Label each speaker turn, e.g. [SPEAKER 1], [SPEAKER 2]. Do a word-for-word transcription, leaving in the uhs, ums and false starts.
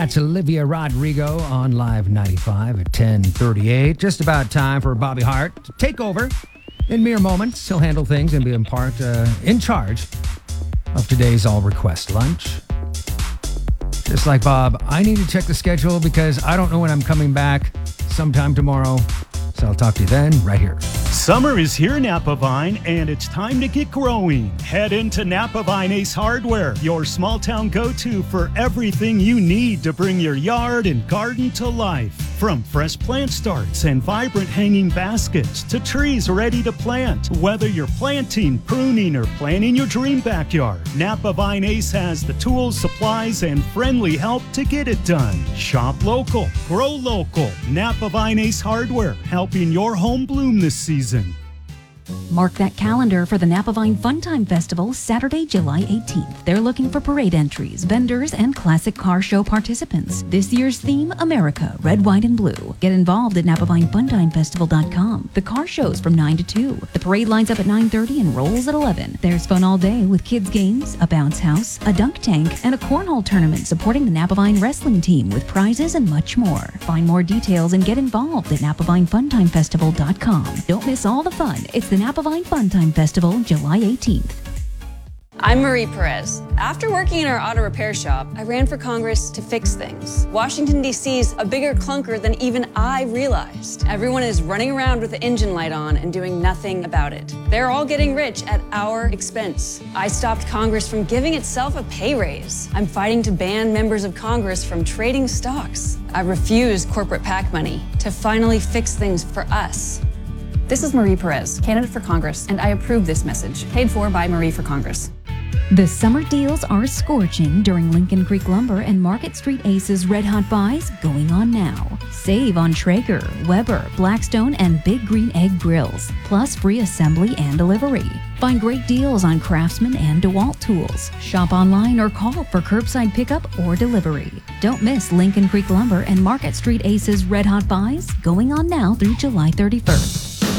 [SPEAKER 1] That's Olivia Rodrigo on Live ninety-five at ten thirty-eight. Just about time for Bobby Hart to take over in mere moments. He'll handle things and be in part uh, in charge of today's All Request Lunch. Just like Bob, I need to check the schedule because I don't know when I'm coming back sometime tomorrow. So I'll talk to you then, right here.
[SPEAKER 2] Summer is here, Napa Vine, and it's time to get growing. Head into Napa Vine Ace Hardware, your small town go-to for everything you need to bring your yard and garden to life. From fresh plant starts and vibrant hanging baskets to trees ready to plant. Whether you're planting, pruning, or planting your dream backyard, Napa Vine Ace has the tools, supplies, and friendly help to get it done. Shop local, grow local. Napa Vine Ace Hardware, helping your home bloom this season.
[SPEAKER 3] Mark that calendar for the Napa Vine Funtime Festival, Saturday, July eighteenth. They're looking for parade entries, vendors, and classic car show participants. This year's theme, America, red, white, and blue. Get involved at napa vine funtime festival dot com. The car show's from nine to two. The parade lines up at nine thirty and rolls at eleven. There's fun all day with kids' games, a bounce house, a dunk tank, and a cornhole tournament supporting the Napa Vine wrestling team with prizes and much more. Find more details and get involved at napa vine funtime festival dot com. Don't miss all the fun. It's the Napa Vine Funtime Festival, July eighteenth.
[SPEAKER 4] I'm Marie Perez. After working in our auto repair shop, I ran for Congress to fix things. Washington, D C's a bigger clunker than even I realized. Everyone is running around with the engine light on and doing nothing about it. They're all getting rich at our expense. I stopped Congress from giving itself a pay raise. I'm fighting to ban members of Congress from trading stocks. I refuse corporate PAC money to finally fix things for us. This is Marie Perez, candidate for Congress, and I approve this message, paid for by Marie for Congress.
[SPEAKER 3] The summer deals are scorching during Lincoln Creek Lumber and Market Street Ace's Red Hot Buys going on now. Save on Traeger, Weber, Blackstone, and Big Green Egg grills, plus free assembly and delivery. Find great deals on Craftsman and DeWalt tools. Shop online or call for curbside pickup or delivery. Don't miss Lincoln Creek Lumber and Market Street Ace's Red Hot Buys going on now through July thirty-first.